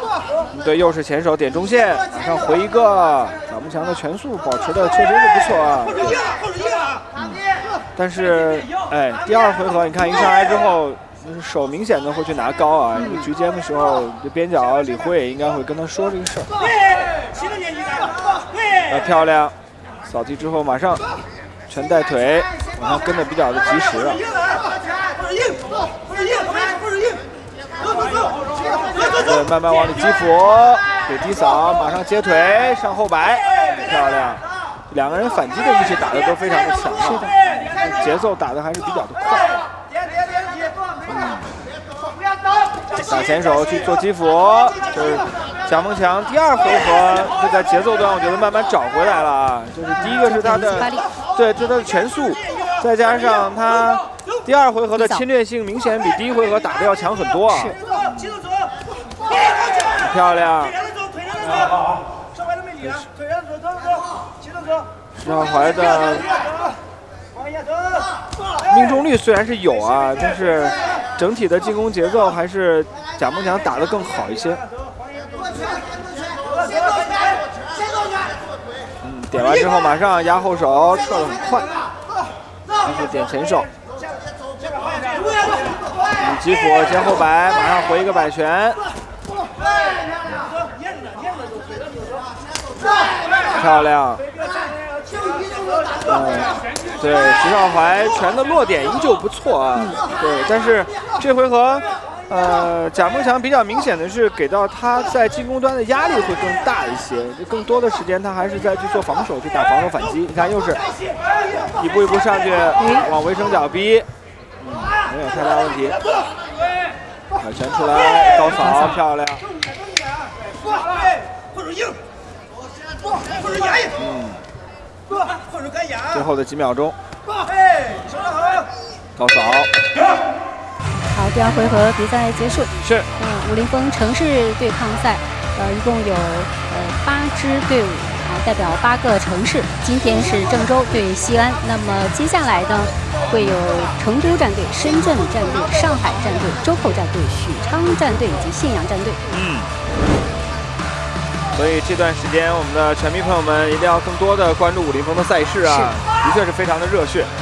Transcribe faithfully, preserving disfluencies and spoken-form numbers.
对，又是前手点中线，马上回一个。贾木强的拳速保持的确实是不错啊。嗯，但是，哎，第二回合你看一上来之后，手明显的会去拿高啊。因为局间的时候，这边角李慧应该会跟他说这个事儿。啊，漂亮！扫地之后马上拳带腿，往上跟的比较的及时啊。对，慢慢往里击斧，给低扫，马上接腿上后摆，漂亮！两个人反击的意识打的都非常的强，是的，节奏打的还是比较的快。嗯，打前手去做击斧，就是贾梦强第二回合就在节奏端，我觉得慢慢找回来了啊。就是第一个是他的，对，这他的拳速，再加上他第二回合的侵略性明显比第一回合打的要强很多啊。漂亮！石小怀的命中率虽然是有啊，但是整体的进攻节奏还是贾梦强打得更好一些。嗯，点完之后马上压后手，撤得很快，然后点前手。嗯，击斧接后摆，马上回一个摆拳。漂亮，嗯，对，石少怀拳的落点依旧不错啊，对，但是这回合，呃，贾梦强比较明显的是给到他在进攻端的压力会更大一些，更多的时间他还是在去做防守，去打防守反击。你看，又是一步一步上去往围城角逼，嗯，没有太大问题。把拳出来，高扫，漂亮。嗯，最后的几秒钟，高扫。 好，第二回合比赛结束。 是。 嗯，武林风城市对抗赛，呃，一共有呃八支队伍啊，代表八个城市。今天是郑州对西安，那么接下来呢，会有成都战队、深圳战队、上海战队、周口战队、许昌战队以及信阳战队。 嗯。所以这段时间，我们的拳迷朋友们一定要更多的关注武林风的赛事啊，的确是非常的热血。